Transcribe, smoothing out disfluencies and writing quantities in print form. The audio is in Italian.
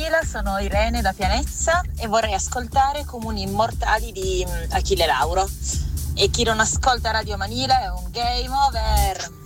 Manila, sono Irene da Pianezza e vorrei ascoltare Comuni Immortali di Achille Lauro. E chi non ascolta Radio Manila è un game over.